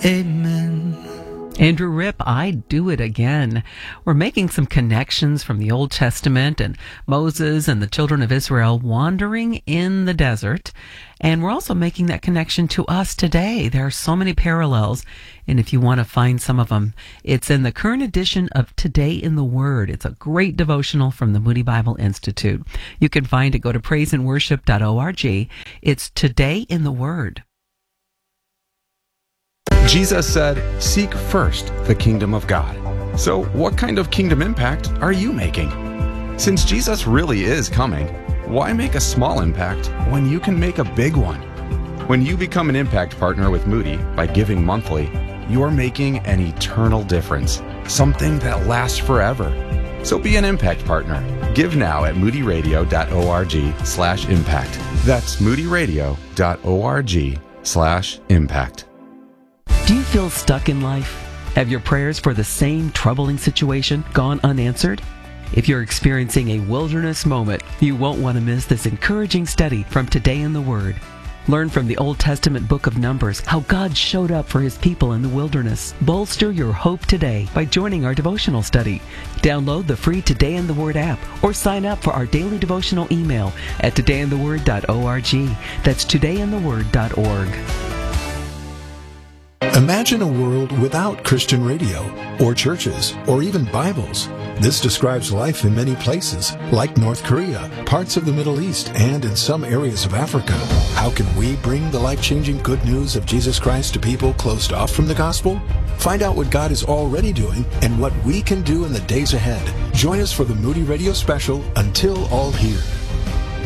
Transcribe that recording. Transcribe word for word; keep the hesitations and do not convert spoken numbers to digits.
Amen. Andrew Ripp, I Do It Again. We're making some connections from the Old Testament and Moses and the children of Israel wandering in the desert. And we're also making that connection to us today. There are so many parallels. And if you want to find some of them, it's in the current edition of Today in the Word. It's a great devotional from the Moody Bible Institute. You can find it. Go to praise and worship dot org. It's Today in the Word. Jesus said, "Seek first the kingdom of God." So what kind of kingdom impact are you making? Since Jesus really is coming, why make a small impact when you can make a big one? When you become an impact partner with Moody by giving monthly, you are making an eternal difference, something that lasts forever. So be an impact partner. Give now at moody radio dot org slash impact. That's moody radio dot org slash impact. Do you feel stuck in life? Have your prayers for the same troubling situation gone unanswered? If you're experiencing a wilderness moment, you won't want to miss this encouraging study from Today in the Word. Learn from the Old Testament book of Numbers how God showed up for His people in the wilderness. Bolster your hope today by joining our devotional study. Download the free Today in the Word app or sign up for our daily devotional email at today in the word dot org. That's today in the word dot org. Imagine a world without Christian radio, or churches, or even Bibles. This describes life in many places, like North Korea, parts of the Middle East, and in some areas of Africa. How can we bring the life-changing good news of Jesus Christ to people closed off from the gospel? Find out what God is already doing and what we can do in the days ahead. Join us for the Moody Radio special, Until All Hear.